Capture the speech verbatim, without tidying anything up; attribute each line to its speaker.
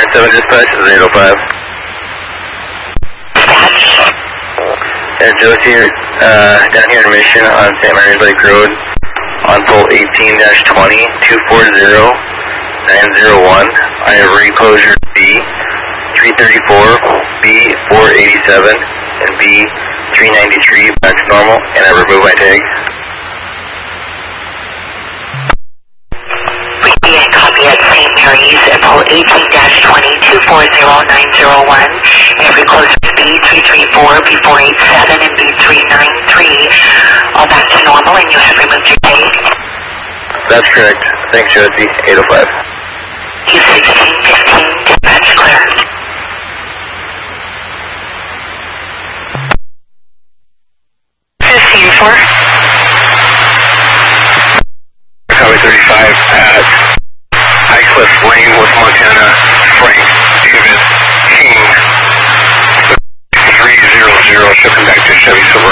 Speaker 1: nine seven dispatch, this is eight oh five.
Speaker 2: Dispatch.
Speaker 1: Yeah, Josie, uh, down here in Mission on Saint Mary's Lake Road, on pole eighteen dash twenty, two four zero, nine zero one. I have reclosure B three thirty-four, B four eighty-seven, and B three ninety-three back to normal, and I remove my tag.
Speaker 2: Repeat copy at Saint Mary's at pole eighteen dash twenty, two four zero, nine zero one. Every closure is B three thirty-four, B four eighty-seven, and B three ninety-three. All back to normal, and you have removed your tag.
Speaker 1: That's correct. Thanks, Josie. eight oh five.
Speaker 2: Q sixteen fifteen, dispatch clear. fifteen four.
Speaker 1: Highway thirty-five at High Cliff Lane with Montana, Frank David King, three zero zero, shipping back to Chevy Silverado.